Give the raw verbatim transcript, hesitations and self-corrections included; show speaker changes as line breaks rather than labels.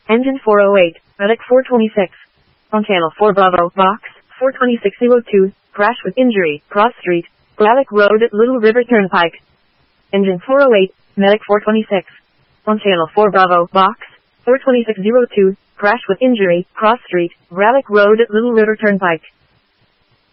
Engine four oh eight, Medic four twenty-six. On Channel four Bravo, Box four twenty-six oh two, crash with injury, Cross Street, Braddock Road at Little River Turnpike. Engine four oh eight, Medic four twenty-six. On Channel four Bravo, Box four twenty-six oh two, crash with injury, Cross Street, Braddock Road at Little River Turnpike.